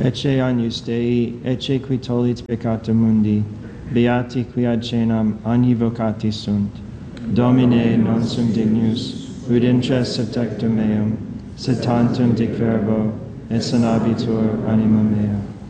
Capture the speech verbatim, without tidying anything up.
Ecce agnus Dei, ecce qui tollit peccata mundi, beati qui ad cenam agni vocati sunt. Domine non sum dignus, ud intres septectum meum, sed tantum dic verbo, et sanabitur anima mea.